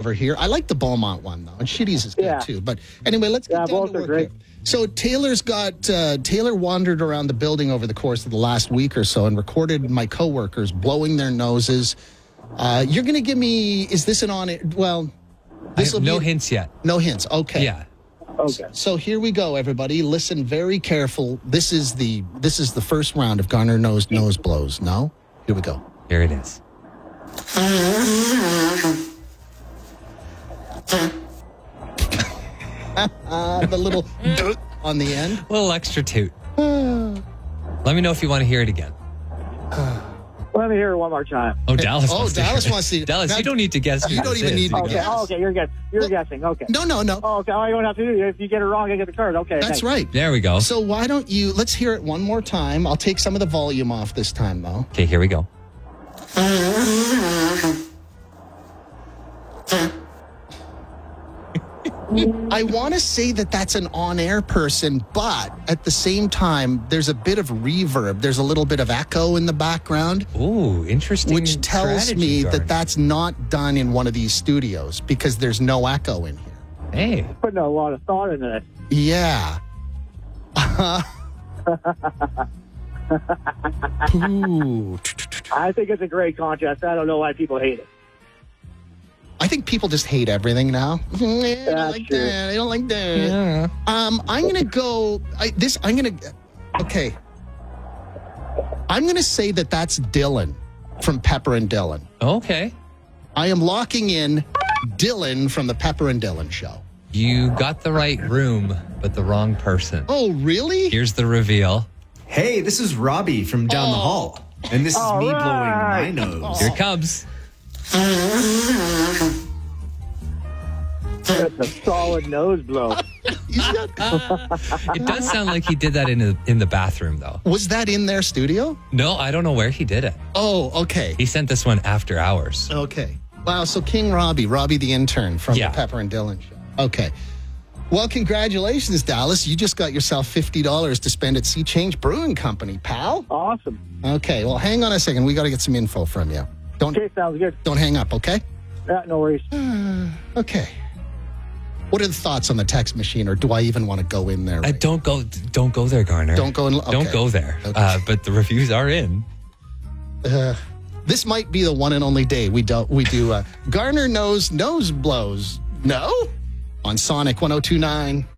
over here. I like the Beaumont one, though. And Shitty's is good, too. But anyway, let's get down both to are work great. here. So Taylor wandered around the building over the course of the last week or so and recorded my coworkers blowing their noses. You're going to give me, is this an on it? Well, this will be no hints yet. No hints. Okay. Yeah. Okay. So here we go, everybody. Listen very careful. This is the first round of Garner Knows Nose Blows. No? Here we go. Here it is. The little on the end. A little extra toot. Let me know if you want to hear it again. Let me hear it one more time. Oh, Dallas wants to Dallas hear it. wants to. Dallas, Now, you don't need to guess. you who don't this even is. need to Okay. guess. Oh, okay. You're guessing. Okay. No. Oh, okay. All you don't have to do. If you get it wrong, I get the card. Okay. That's thanks. right. There we go. So why don't you, let's hear it one more time. I'll take some of the volume off this time, though. Okay, here we go. I want to say that that's an on-air person, but at the same time, there's a bit of reverb. There's a little bit of echo in the background, Ooh, interesting. which tells strategy, me Garner. that that's not done in one of these studios because there's no echo in here. Hey, Putting a lot of thought into this. Yeah. Ooh. I think it's a great contest. I don't know why people hate it. I think people just hate everything now. I don't That's like true. that. I don't like that. yeah. I'm gonna go. Okay. I'm gonna say that that's Dylan from Pepper and Dylan. Okay. I am locking in Dylan from the Pepper and Dylan show. You got the right room, but the wrong person. Oh, really? Here's the reveal. Hey, this is Robbie from down the hall. And this is me right. blowing my nose. Here it comes. That's a solid nose blow. It does sound like he did that in the bathroom, though. Was that in their studio? No, I don't know where he did it. Oh, okay. He sent this one after hours. Okay. Wow, so King Robbie the intern from Yeah. the Pepper and Dylan show. Okay. Well, congratulations, Dallas. You just got yourself $50 to spend at Sea Change Brewing Company, pal. Awesome. Okay, well, hang on a second. We got to get some info from you. Okay, sounds good. Don't hang up, okay? No worries. Okay. What are the thoughts on the text machine, or do I even want to go in there? Don't go there, Garner. Don't go in. Okay. Don't go there. Okay. But the reviews are in. This might be the one and only day we do Garner Knows Nose Blows. No? On Sonic 102.9.